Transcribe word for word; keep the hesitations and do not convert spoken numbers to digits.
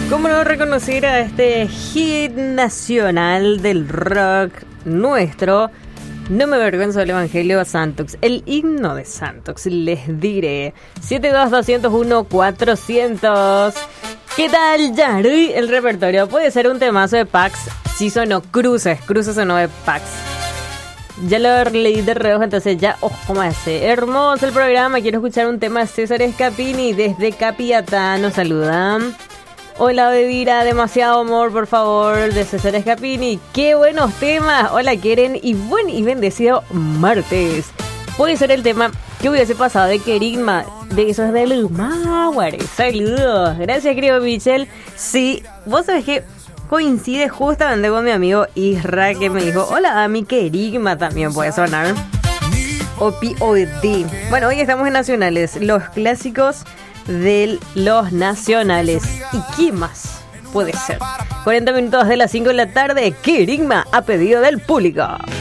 ¿Cómo no reconocer a este hit nacional del rock nuestro? No me avergüenzo del Evangelio a Santox, el himno de Santox, les diré. siete dos dos cero uno cuatrocientos. ¿Qué tal, Yari? El repertorio puede ser un temazo de Pax. Sí sonó Cruces, Cruces sonó de Pax. Ya lo leí de reojo, entonces ya, oh, ¿cómo hace? Hermoso el programa, quiero escuchar un tema de César Escapini desde Capiatá, nos saludan. Hola, Bebira, demasiado amor, por favor, de César Escapini. ¡Qué buenos temas! Hola, Keren, y buen y bendecido martes. Puede ser el tema que hubiese pasado de Kerigma, de esos de Lumaware. Saludos. Gracias, querido Michel. Sí, vos sabés que coincide justamente con mi amigo Isra, que me dijo, hola, a mi Kerigma también puede sonar. O P O D. Bueno, hoy estamos en Nacionales, los clásicos de los nacionales. ¿Y qué más puede ser? cuarenta minutos de las cinco de la tarde, Kerigma a pedido del público.